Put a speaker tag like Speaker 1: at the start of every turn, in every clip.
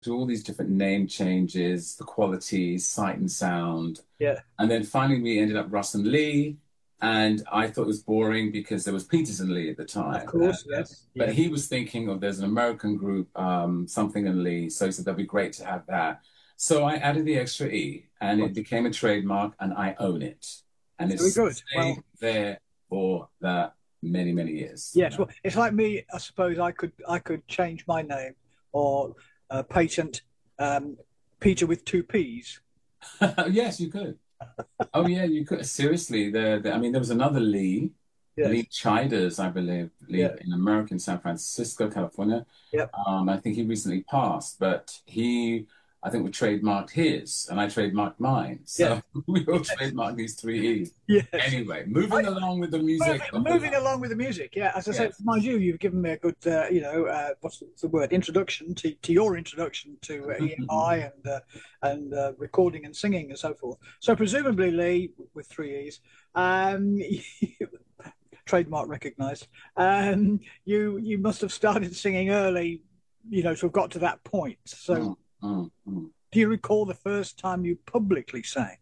Speaker 1: through all these different name changes, the quality, sight and sound.
Speaker 2: Yeah,
Speaker 1: And then finally we ended up Russ and Lee. And I thought it was boring because there was Peters and Lee at the
Speaker 2: of
Speaker 1: time.
Speaker 2: course.
Speaker 1: Yeah.
Speaker 2: Yes,
Speaker 1: But
Speaker 2: yes.
Speaker 1: he was thinking of there's an American group, something and Lee. So he said that'd be great to have that. So I added the extra E and it
Speaker 2: Right.
Speaker 1: became a trademark and I own it. And
Speaker 2: Very
Speaker 1: it's
Speaker 2: good.
Speaker 1: stayed
Speaker 2: Well,
Speaker 1: there for that many, many years.
Speaker 2: yes. Well, it's like me. I suppose I could change my name or patent um, Peter with two P's.
Speaker 1: Yes, you could. Oh yeah, you could. Seriously, I mean, there was another Lee, Lee
Speaker 2: Yes.
Speaker 1: Chiders, I believe
Speaker 2: Yeah.
Speaker 1: in America, in San Francisco, California.
Speaker 2: Yep.
Speaker 1: I think he recently passed, but I think, we trademarked his, and I trademarked mine.
Speaker 2: Yes.
Speaker 1: So we all
Speaker 2: Yes.
Speaker 1: trademarked these three E's.
Speaker 2: Yes.
Speaker 1: Anyway,
Speaker 2: I,
Speaker 1: moving along with the music of the
Speaker 2: moving
Speaker 1: night.
Speaker 2: along with the music, yeah. As I said,
Speaker 1: Yes.
Speaker 2: mind you, you've given me a good, what's the word, introduction to your introduction to EMI and recording and singing and so forth. So presumably, Lee, with three E's, um, trademark recognised. You must have started singing early, to have got to that point. So,
Speaker 1: Mm, mm, mm.
Speaker 2: do you recall the first time you publicly sang?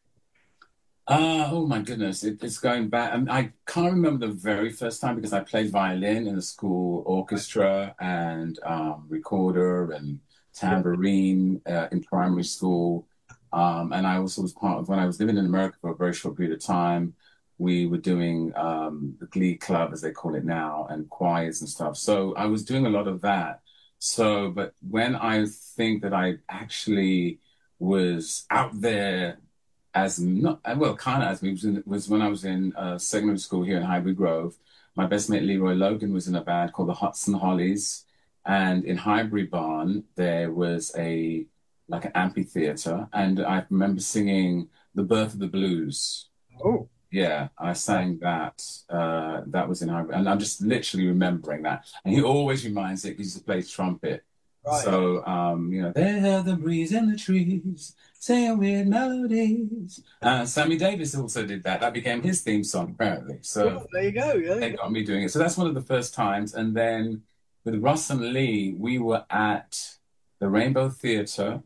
Speaker 1: Oh my goodness, it's going back. I can't remember the very first time because I played violin in the school orchestra and recorder and
Speaker 2: Yeah.
Speaker 1: tambourine in primary school. And I also was part of when I was living in America for a very short period of time. We were doing the Glee Club, as they call it now, and choirs and stuff. So I was doing a lot of that. So, but when I think that I actually was out there as not well, kind of as me was when I was in secondary school here in Highbury Grove. My best mate Leroy Logan was in a band called the Hudson Hollies, and in Highbury Barn there was a like an amphitheater, and I remember singing "The Birth of the Blues."
Speaker 2: Oh,
Speaker 1: Yeah, I
Speaker 2: right.
Speaker 1: sang that. That was in Highbury, and I'm just literally remembering that. And he always reminds it because he plays trumpet.
Speaker 2: Right.
Speaker 1: So, there the breeze in the trees, saying weird melodies. Sammy Davis also did that. That became his theme song, apparently. So
Speaker 2: Well, there you go. There
Speaker 1: they
Speaker 2: you go.
Speaker 1: got me doing it. So that's one of the first times. And then with Russ and Lee, we were at the Rainbow Theatre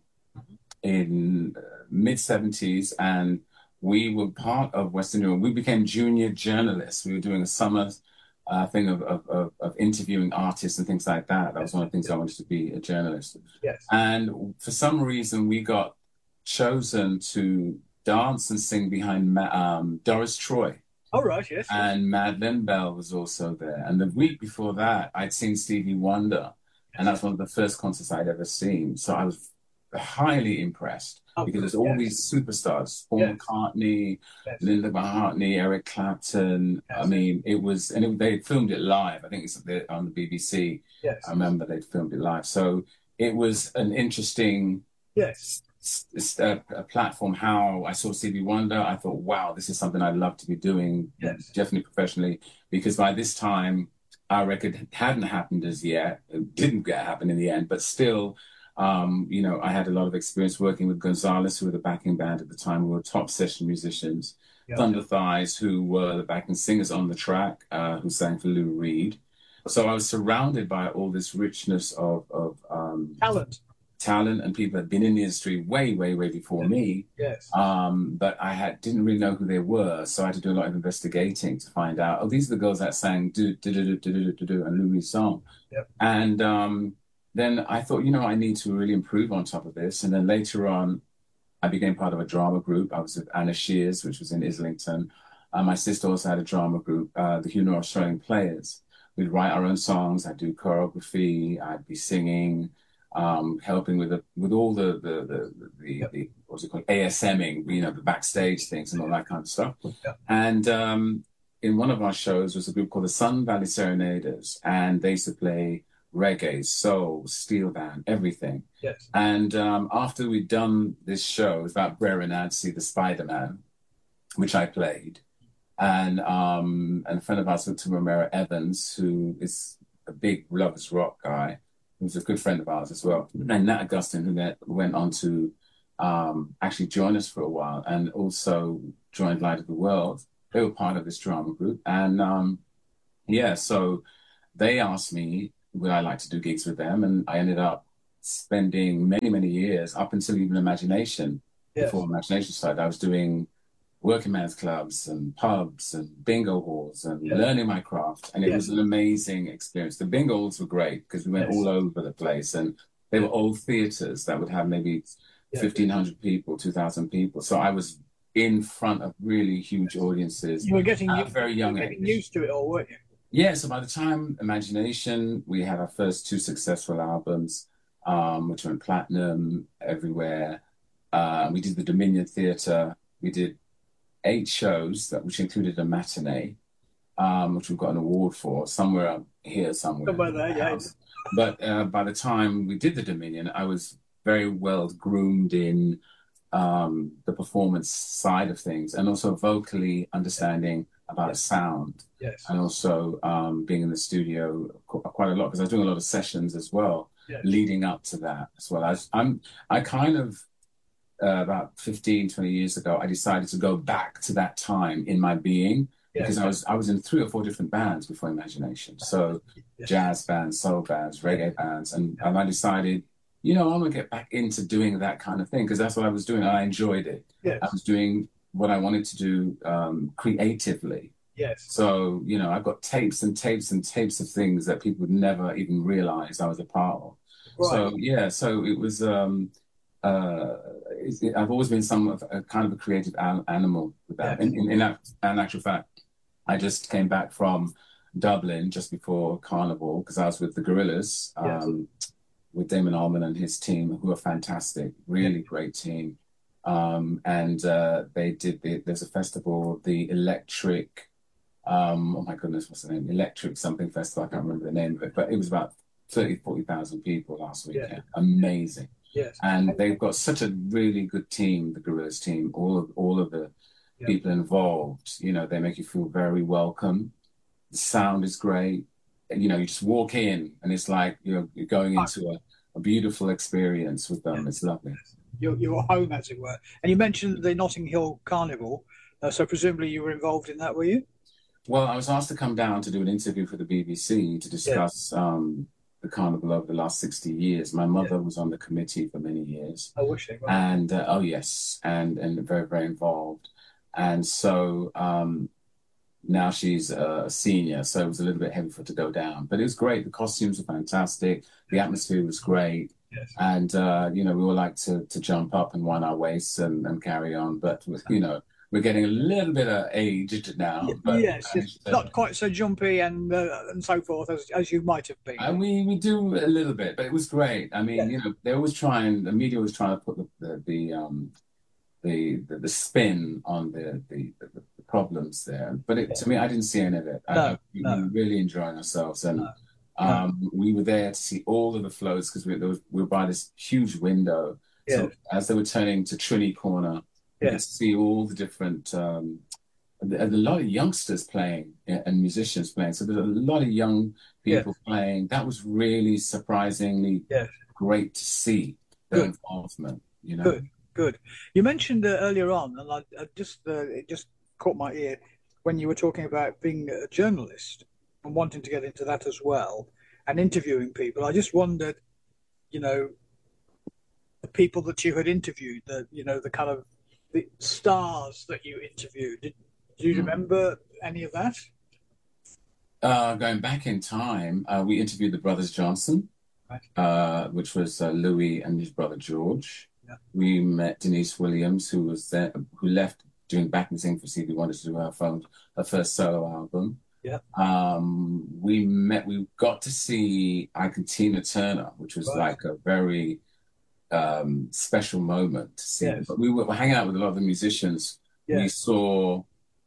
Speaker 1: in mid 70s, and we were part of Western Europe. We became junior journalists. We were doing a summer thing of interviewing artists and things like that. That was one of the things I wanted to be a journalist.
Speaker 2: Yes.
Speaker 1: And for some reason, we got chosen to dance and sing behind Doris Troy.
Speaker 2: All right. Yes. Yes.
Speaker 1: And Madeleine Bell was also there. And the week before that, I'd seen Stevie Wonder. And
Speaker 2: Yes.
Speaker 1: that's one of the first concerts I'd ever seen. So I was highly impressed
Speaker 2: Oh,
Speaker 1: because there's all
Speaker 2: yes.
Speaker 1: these superstars, Paul
Speaker 2: Yes.
Speaker 1: McCartney,
Speaker 2: Yes.
Speaker 1: Linda McCartney, Eric Clapton. I
Speaker 2: Yes.
Speaker 1: mean, it was, and they filmed it live. I think it's on the BBC. I
Speaker 2: Yes.
Speaker 1: remember they'd filmed it live. So it was an interesting
Speaker 2: Yes.
Speaker 1: a platform. How I saw Stevie Wonder, I thought, wow, this is something I'd love to be doing,
Speaker 2: Yes.
Speaker 1: definitely professionally, because by this time our record hadn't happened as yet. It didn't get happen in the end, but still, I had a lot of experience working with Gonzalez, who were the backing band at the time, who were top session musicians.
Speaker 2: Yeah.
Speaker 1: Thunder Thighs, who were the backing singers on the track, who sang for Lou Reed. So I was surrounded by all this richness of
Speaker 2: Talent.
Speaker 1: talent and people that had been in the industry way, way, way before
Speaker 2: Yes.
Speaker 1: me.
Speaker 2: Yes.
Speaker 1: But didn't really know who they were, so I had to do a lot of investigating to find out. Oh, these are the girls that sang "Do Do Do Do Do Do Do Do" and Louis song.
Speaker 2: Yep.
Speaker 1: And then I thought, I need to really improve on top of this. And then later on, I became part of a drama group. I was with Anna Shears, which was in Islington. My sister also had a drama group, the Hugh North Australian Players. We'd write our own songs. I'd do choreography. I'd be singing, helping with all
Speaker 2: Yep.
Speaker 1: the what's it called, ASMing, the backstage things and all that kind of stuff.
Speaker 2: Yep.
Speaker 1: And in one of our shows was a group called the Sun Valley Serenaders, and they used to play reggae, soul, steel band, everything.
Speaker 2: Yes.
Speaker 1: And after we'd done this show, it was about Brer Anansi, the Spider-Man, which I played. And a friend of ours, Victor Romero Evans, who is a big Lovers Rock guy, who's a good friend of ours as well. And Nat Augustine, who went on to actually join us for a while and also joined Light of the World. They were part of this drama group. And so they asked me, would I like to do gigs with them? And I ended up spending many, many years up until even Imagination.
Speaker 2: Yes.
Speaker 1: Before Imagination started, I was doing working men's clubs and pubs and bingo halls and
Speaker 2: Yeah.
Speaker 1: learning my craft. And it
Speaker 2: Yes.
Speaker 1: was an amazing experience. The bingo halls were great because we went
Speaker 2: Yes.
Speaker 1: all over the place, and they were old theaters that would have maybe 1,500 people, 2,000 people. So I was in front of really huge audiences
Speaker 2: You were getting
Speaker 1: at a very young age.
Speaker 2: used to it all, weren't you?
Speaker 1: Yeah, so by the time Imagination, we had our first two successful albums, which went platinum everywhere. We did the Dominion Theatre. We did 8 shows, which included a matinee, which we've got an award for somewhere up here, somewhere.
Speaker 2: Somewhere there, yes.
Speaker 1: But by the time we did the Dominion, I was very well groomed in the performance side of things, and also vocally understanding about sound.
Speaker 2: Yes.
Speaker 1: And also being in the studio quite a lot, because I was doing a lot of sessions as well, leading up to that as well. I kind of, about 15, 20 years ago, I decided to go back to that time in my being, because I was in 3 or 4 different bands before Imagination. So jazz bands, soul bands, reggae bands. And I decided, I want to get back into doing that kind of thing, because that's what I was doing. And I enjoyed it.
Speaker 2: Yes.
Speaker 1: I was doing what I wanted to do creatively.
Speaker 2: Yes.
Speaker 1: So, I've got tapes and tapes and tapes of things that people would never even realize I was a part of. Right. So it was, I've always been a kind of a creative animal with that. Yes. In actual fact, I just came back from Dublin just before Carnival, because I was with the Gorillaz, with Damon Albarn and his team, who are fantastic, really great team. And they did there's a festival, the Electric, oh my goodness, what's the name? Electric something festival, I can't remember the name of it, but it was about 40,000 people last weekend. Yeah. Amazing.
Speaker 2: Yes.
Speaker 1: And they've got such a really good team, the Gorillaz team, all of the people involved. They make you feel very welcome. The sound is great. You just walk in and it's like you're going into a beautiful experience with them. It's lovely.
Speaker 2: You're home, as it were. And you mentioned the Notting Hill Carnival, so presumably you were involved in that, were you?
Speaker 1: Well, I was asked to come down to do an interview for the BBC to discuss the Carnival over the last 60 years. My mother was on the committee for many years.
Speaker 2: Oh, was she? Right.
Speaker 1: And, and very, very involved. And so now she's a senior, so it was a little bit heavy for her to go down. But it was great. The costumes were fantastic. The atmosphere was great.
Speaker 2: Yes.
Speaker 1: And, we all like to jump up and wind our waists and carry on. But, we're getting a little bit aged now. But
Speaker 2: it's not quite so jumpy and so forth as you might have been.
Speaker 1: And we do a little bit, but it was great. I mean, they always the media was trying to put the spin on the problems there. But to me, I didn't see any of it. We were really enjoying ourselves. And we were there to see all of the floats, because we were by this huge window. So as they were turning to Trinity Corner, you could see all the different, a lot of youngsters playing and musicians playing. So there's a lot of young people playing. That was really surprisingly great to see, their involvement,
Speaker 2: Good. You mentioned earlier on, and it just caught my ear when you were talking about being a journalist and wanting to get into that as well and interviewing people. I just wondered, the people that you had interviewed, the kind of the stars that you interviewed. Do you remember any of that?
Speaker 1: Going back in time, we interviewed the brothers Johnson, which was Louis and his brother George. Yeah. We met Denise Williams, who was there, who left doing backing singing for Stevie Wonder to do her first solo album. Yeah. We got to see Tina Turner, which was like a very special moment to see. Yes. But we were hanging out with a lot of the musicians. Yes. We saw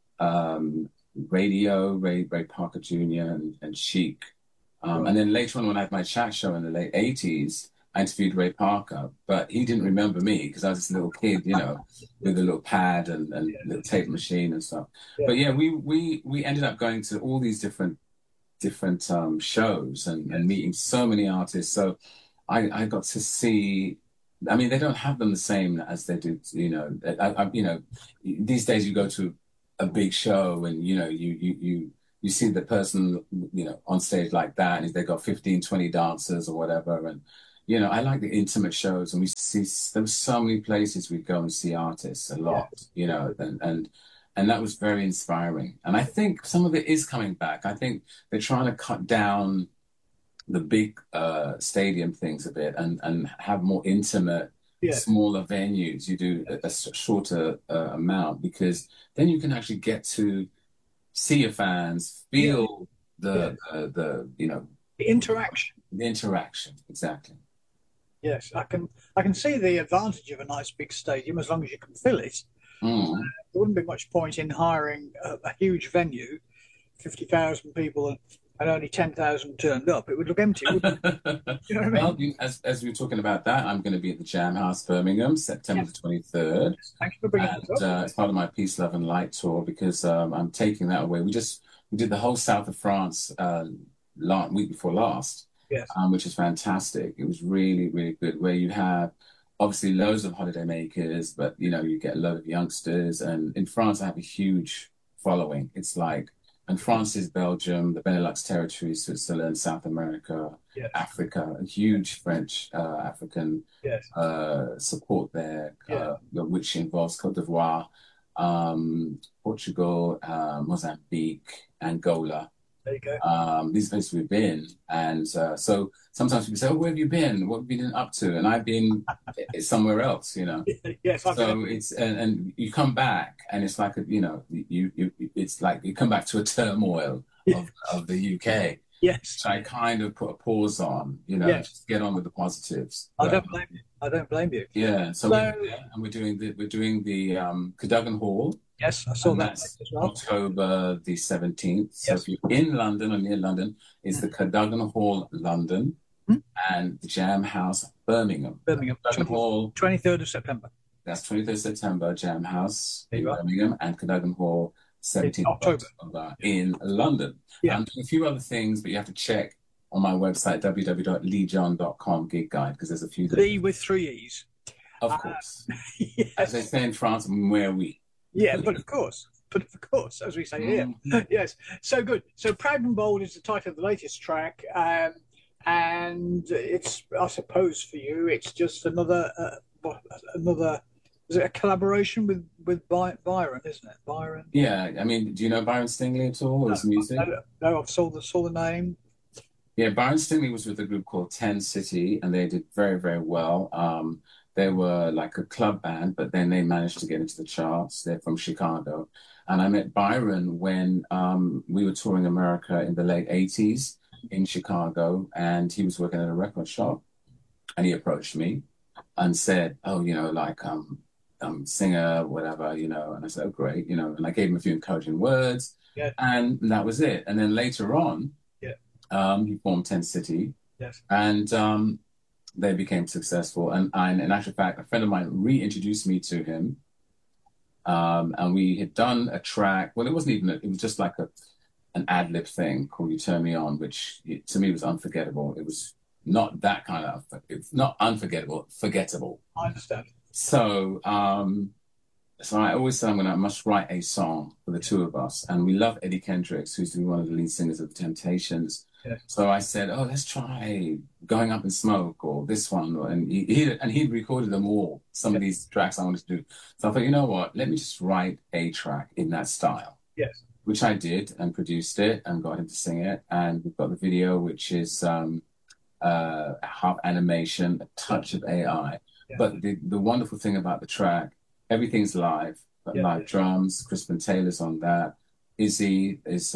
Speaker 1: Ray Parker Jr. and Chic. And then later on, when I had my chat show in the late 80s, I interviewed Ray Parker, but he didn't remember me because I was this little kid, with a little pad and the tape machine and stuff. Yeah. But we ended up going to all these different shows and meeting so many artists. So I got to see. I mean, they don't have them the same as they did. These days you go to a big show and you see the person on stage like that, and they got 15, 20 dancers or whatever, and You know, I like the intimate shows, and we see there were so many places we'd go and see artists a
Speaker 2: Yeah,
Speaker 1: lot, you know, and that was very inspiring. And I think some of it is coming back. I think they're trying to cut down the big stadium things a bit and have more intimate,
Speaker 2: yes,
Speaker 1: smaller venues. You do a shorter amount because then you can actually get to see your fans,
Speaker 2: yeah,
Speaker 1: feel
Speaker 2: yeah.
Speaker 1: the you know
Speaker 2: The interaction.
Speaker 1: the interaction exactly.
Speaker 2: Yes, I can see the advantage of a nice big stadium as long as you can fill it.
Speaker 1: Mm.
Speaker 2: There wouldn't be much point in hiring a huge venue, 50,000 people, and only 10,000 turned up. It would look empty, wouldn't it? You know what I
Speaker 1: Well,
Speaker 2: mean?
Speaker 1: as we were talking about that, I'm going to be at the Jam House Birmingham, September the
Speaker 2: Yes.
Speaker 1: 23rd,
Speaker 2: Thank you for bringing
Speaker 1: and
Speaker 2: this up.
Speaker 1: it's part of my Peace, Love, and Light tour because I'm taking that away. We did the whole south of France week before last,
Speaker 2: Yes.
Speaker 1: which is fantastic. It was really, really good. Where you have obviously loads of holiday makers, but you know you get a lot of youngsters. And in France, I have a huge following. It's like, and France is Belgium, the Benelux territories, Switzerland, South America,
Speaker 2: Yes.
Speaker 1: Africa, a huge French African
Speaker 2: Yes.
Speaker 1: support there,
Speaker 2: Yeah.
Speaker 1: which involves Cote d'Ivoire, Portugal, Mozambique, Angola.
Speaker 2: There you go.
Speaker 1: These places we've been. And so sometimes people say, oh, where have you been? What have you been up to? And I've been somewhere else, you know.
Speaker 2: Yes, I can.
Speaker 1: So and you come back and it's like, you know, it's like you come back to a turmoil of the UK.
Speaker 2: Yes.
Speaker 1: So I kind of put a pause on, you know,
Speaker 2: Yes.
Speaker 1: just get on with the positives.
Speaker 2: I
Speaker 1: But
Speaker 2: don't blame you. I don't blame you.
Speaker 1: yeah, so
Speaker 2: So,
Speaker 1: we're doing the Cadogan Hall,
Speaker 2: yes, I saw
Speaker 1: and
Speaker 2: that
Speaker 1: that's
Speaker 2: as well.
Speaker 1: October the 17th. So
Speaker 2: Yes.
Speaker 1: if you're in London or near London, it's the Cadogan Hall London
Speaker 2: Hmm?
Speaker 1: and the Jam House Birmingham.
Speaker 2: Birmingham,
Speaker 1: Cadogan Hall,
Speaker 2: 23rd of September.
Speaker 1: that's 23rd September, Jam House
Speaker 2: There
Speaker 1: in
Speaker 2: you are.
Speaker 1: Birmingham, and Cadogan Hall,
Speaker 2: In
Speaker 1: 17th of
Speaker 2: October.
Speaker 1: October in London.
Speaker 2: Yeah.
Speaker 1: I'm doing a few other things, but you have to check on my website, www.leejohn.com gig guide, because there's a few that,
Speaker 2: Lee with three E's.
Speaker 1: of course.
Speaker 2: Yes.
Speaker 1: As they say in France, where we.
Speaker 2: Yeah, but of course. But of course, as we say here.
Speaker 1: Mhm.
Speaker 2: Yes. So good. So Proud and Bold is the title of the latest track. And it's, I suppose for you, it's just another, is it a collaboration with Byron, isn't it? Byron?
Speaker 1: Yeah, I mean, do you know Byron Stingley at all, or his music?
Speaker 2: No, I've saw the name.
Speaker 1: Yeah, Byron Stingley was with a group called Ten City, and they did very, very well. They were like a club band, but then they managed to get into the charts. They're from Chicago. And I met Byron when we were touring America in the late 80s in Chicago, and he was working at a record shop. And he approached me and said, oh, you know, like I'm a singer, whatever, you know. And I said, oh, great, you know. And I gave him a few encouraging words,
Speaker 2: Yeah.
Speaker 1: and that was it. And then later on,
Speaker 2: Yeah.
Speaker 1: he formed Ten City,
Speaker 2: Yes.
Speaker 1: and they became successful. And in actual fact, a friend of mine reintroduced me to him. And we had done a track. Well, it wasn't even, it was just like an ad lib thing called You Turn Me On, which to me was unforgettable. It was not that kind of, it's not unforgettable, forgettable.
Speaker 2: I understand.
Speaker 1: So, so I always said I must write a song for the two of us. And we love Eddie Kendricks, who's one of the lead singers of the Temptations.
Speaker 2: Yeah.
Speaker 1: So I said, oh, let's try Going Up in Smoke or this one. And he'd recorded them all, some of these tracks I wanted to do. So I thought, you know what, let me just write a track in that style.
Speaker 2: Yes.
Speaker 1: Which I did and produced it and got him to sing it. And we've got the video, which is half animation, a touch of AI.
Speaker 2: Yeah.
Speaker 1: But the wonderful thing about the track, everything's live, live drums. Crispin Taylor's on that. Izzy is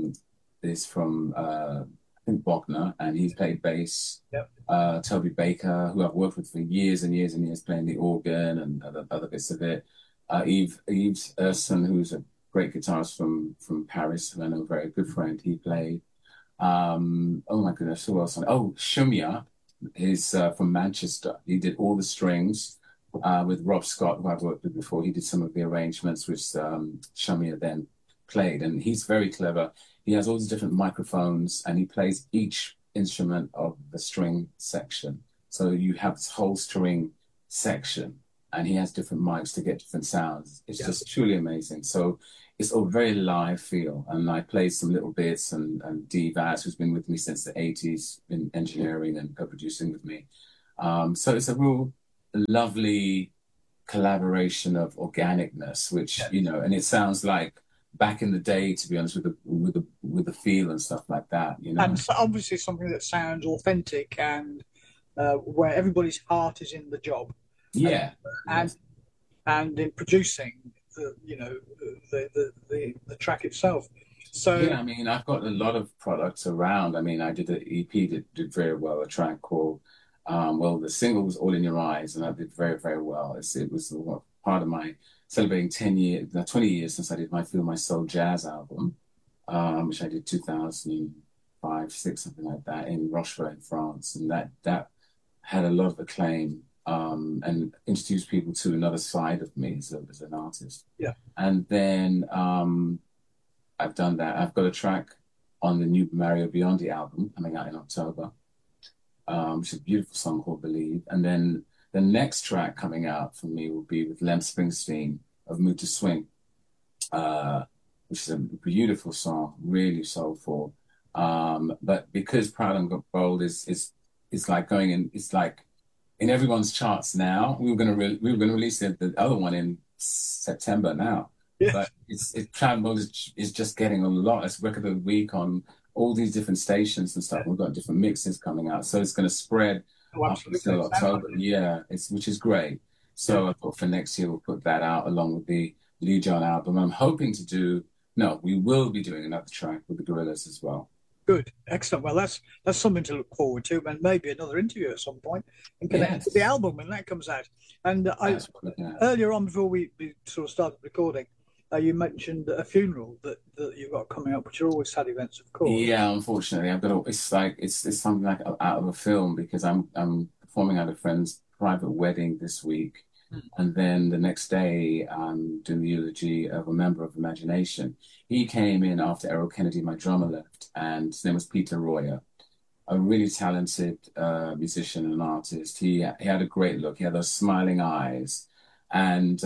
Speaker 1: from I think Bogner, and he's played bass.
Speaker 2: Yep.
Speaker 1: Toby Baker, who I've worked with for years and years and years, playing the organ and other bits of it. Yves Erson, who's a great guitarist from Paris, who I know, a very good friend. He played. Oh my goodness, who else? Oh, Shumia is from Manchester. He did all the strings with Rob Scott, who I've worked with before. He did some of the arrangements, which Shumia then played, and he's very clever. He has all these different microphones, and he plays each instrument of the string section. So you have this whole string section, and he has different mics to get different sounds. It's just truly amazing. So it's a very live feel. And I played some little bits, and Dee Vaz, who's been with me since the 80s in engineering and co-producing with me, So it's a real lovely collaboration of organicness, which,
Speaker 2: Yeah.
Speaker 1: you know, and it sounds like back in the day, to be honest, with the feel and stuff like that, you know.
Speaker 2: And so obviously something that sounds authentic and where everybody's heart is in the job, and
Speaker 1: Yeah.
Speaker 2: and,
Speaker 1: Yes.
Speaker 2: and in producing the track itself. So
Speaker 1: Yeah, I mean, I've got a lot of products around. I mean, I did an EP that did very well, a track called, well, the single was All in Your Eyes, and I did very, very well. It was part of my celebrating 10 years, 20 years since I did my Feel My Soul jazz album, which I did 2005, 6, something like that, in Rochefort in France. And that had a lot of acclaim, and introduced people to another side of me as an artist.
Speaker 2: yeah,
Speaker 1: And then I've done that. I've got a track on the new Mario Biondi album coming out in October, which is a beautiful song called Believe. And then the next track coming out for me will be with Lem Springsteen of Mood to Swing, uh, which is a beautiful song, really soulful. But because Proud and Bold is like going in, it's like in everyone's charts now. We were gonna release the other one in September now,
Speaker 2: yeah,
Speaker 1: but Proud and Bold is just getting a lot. It's record of the week on all these different stations and stuff. We've got different mixes coming out, so it's going to spread
Speaker 2: oh,
Speaker 1: up
Speaker 2: absolutely.
Speaker 1: until
Speaker 2: It sounds like
Speaker 1: October. Yeah, it's which is great.
Speaker 2: yeah,
Speaker 1: So I thought for next year we'll put that out along with the Lee John album. I'm hoping to do. No, we will be doing another track with the Gorillas as well.
Speaker 2: good, excellent. Well, that's something to look forward to, and maybe another interview at some point in connection with the
Speaker 1: Yes,
Speaker 2: album when that comes out. And I
Speaker 1: that's what we're looking at.
Speaker 2: earlier on before we sort of started recording, you mentioned a funeral that you've got coming up, which are always sad events, of course.
Speaker 1: Yeah, unfortunately, I've got to, it's like it's something like out of a film because I'm performing at a friend's private wedding this week, and then the next day I'm doing the eulogy of a member of Imagination. He came in after Errol Kennedy, my drummer, left, and his name was Peter Royer, a really talented musician and artist. He had a great look. He had those smiling eyes, and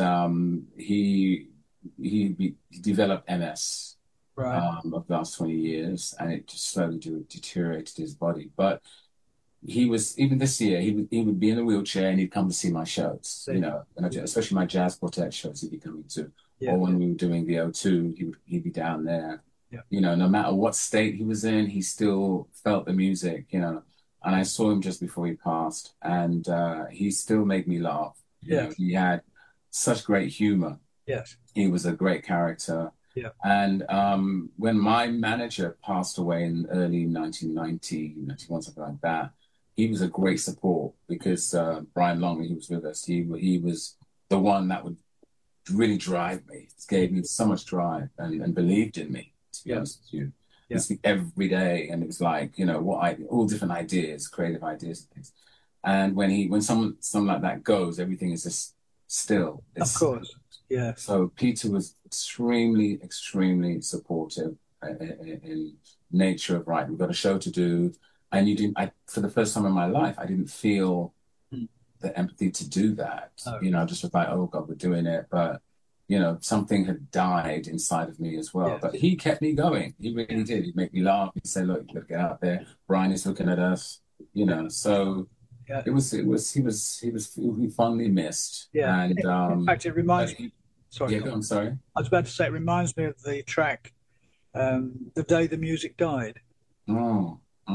Speaker 1: he developed MS
Speaker 2: Right.
Speaker 1: of the last 20 years, and it just slowly deteriorated his body. But he was, even this year, he would be in a wheelchair and he'd come to see my shows, you know, and especially my jazz quartet shows he'd be coming to.
Speaker 2: Yeah.
Speaker 1: Or when we were doing the O2, he'd be down there.
Speaker 2: Yeah.
Speaker 1: You know, no matter what state he was in, he still felt the music, you know. And I saw him just before he passed, and he still made me laugh. You
Speaker 2: Yeah.
Speaker 1: know, he had such great humor.
Speaker 2: Yes.
Speaker 1: He was a great character.
Speaker 2: Yeah.
Speaker 1: And when my manager passed away in early 1990, 91, something like that, he was a great support because Brian Long, he was with us. He was the one that would really drive me. It gave me so much drive and believed in me, to be honest with you.
Speaker 2: Yeah.
Speaker 1: Every day, and it was like, you know, all different ideas, creative ideas and things. And when someone like that goes, everything is just still.
Speaker 2: Of course. Yeah.
Speaker 1: So Peter was extremely, extremely supportive in nature of, right, we've got a show to do. And for the first time in my life, I didn't feel the empathy to do that.
Speaker 2: Oh.
Speaker 1: You know, just like, oh God, we're doing it. But, you know, something had died inside of me as well.
Speaker 2: Yes.
Speaker 1: But he kept me going. He really did. He'd make me laugh. He'd say, look, you've got to get out there. Brian is looking at us, you know. So
Speaker 2: Yeah.
Speaker 1: he fondly missed.
Speaker 2: Yeah.
Speaker 1: And
Speaker 2: In fact, it reminds me. Sorry.
Speaker 1: yeah, I'm sorry.
Speaker 2: I was about to say it reminds me of the track, "The Day the Music Died."
Speaker 1: Oh,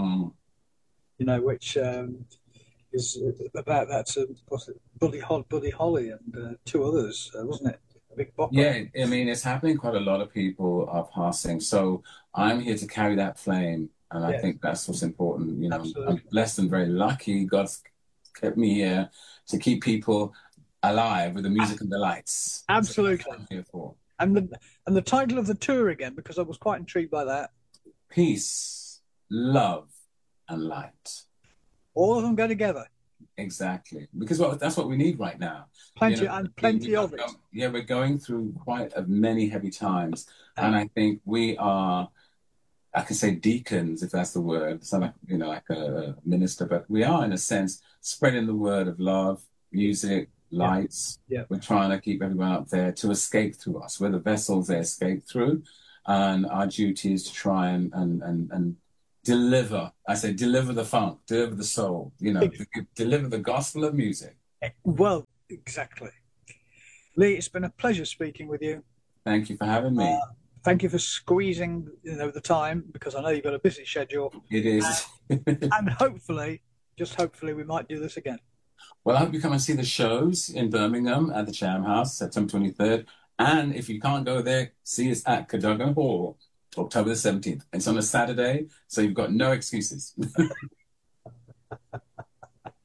Speaker 2: You know, which is about that. What's it, Buddy Holly, and two others, wasn't it? A big bopper.
Speaker 1: yeah. I mean, it's happening. Quite a lot of people are passing. So I'm here to carry that flame, and I
Speaker 2: Yes.
Speaker 1: think that's what's important. You know,
Speaker 2: Absolutely.
Speaker 1: I'm blessed and very lucky. God's kept me here to keep people alive with the music and the lights.
Speaker 2: Absolutely.
Speaker 1: That's what I'm here for.
Speaker 2: And the title of the tour again, because I was quite intrigued by that.
Speaker 1: Peace, love, and light.
Speaker 2: All of them go together.
Speaker 1: Exactly, because that's what we need right now.
Speaker 2: Plenty
Speaker 1: You know,
Speaker 2: and plenty of it.
Speaker 1: Yeah, we're going through quite many heavy times, and I think we are. I can say deacons, if that's the word. It's not like, you know, like a minister, but we are in a sense spreading the word of love, music, lights.
Speaker 2: Yeah.
Speaker 1: We're trying to keep everyone up there to escape through us. We're the vessels they escape through, and our duty is to try and deliver. I say deliver the funk, deliver the soul, deliver the gospel of music.
Speaker 2: Well, exactly. Lee, it's been a pleasure speaking with you.
Speaker 1: Thank you for having me.
Speaker 2: Thank you for squeezing, the time, because I know you've got a busy schedule.
Speaker 1: It is.
Speaker 2: And hopefully, just hopefully, we might do this again.
Speaker 1: Well, I hope you come and see the shows in Birmingham at the Chatham House, September 23rd. And if you can't go there, see us at Cadogan Hall, October the 17th. It's on a Saturday, so you've got no excuses.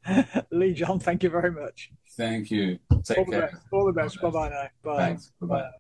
Speaker 2: Lee John, thank you very much.
Speaker 1: Thank you. Take care.
Speaker 2: All the best. Bye-bye now. Bye.
Speaker 1: Thanks. Bye-bye.